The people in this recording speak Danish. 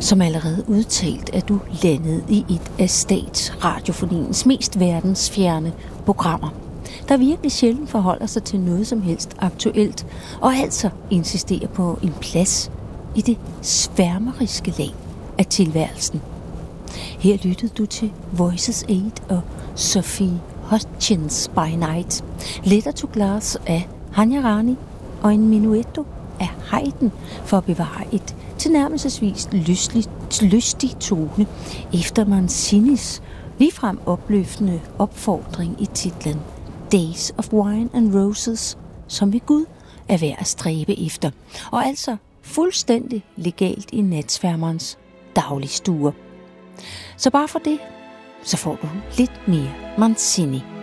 Som allerede udtalt er du landet i et af statsradiofoniens mest verdensfjerne programmer, der virkelig sjældent forholder sig til noget som helst aktuelt, og altså insisterer på en plads i det sværmeriske lag af tilværelsen. Her lyttede du til Voices 8 og Sophie Hutchins by Night, Letter to Glass af Hanya Rani og en Menuetto af Haydn for at bevare et tilnærmelsesvis lystig tone efter Mancinis ligefrem opløftende opfordring i titlen Days of Wine and Roses, som ved Gud er værd at stræbe efter, og altså fuldstændig legalt i natsværmerens dagligstuer. Så bare for det, så får du lidt mere Mancini.